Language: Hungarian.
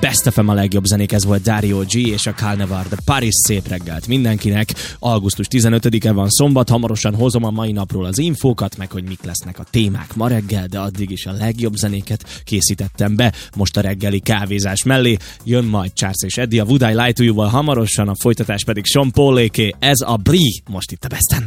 Best FM, a legjobb zenék, ez volt Dario G és a Carnaval de Paris. Szép reggelt mindenkinek. Augusztus 15-e van, szombat, hamarosan hozom a mai napról az infókat, meg hogy mik lesznek a témák ma reggel, de addig is a legjobb zenéket készítettem be. Most a reggeli kávézás mellé jön majd Charles és Eddie, a Would I Lie to You-val hamarosan, a folytatás pedig Sean Pauléké, ez a Brie, most itt a Besten.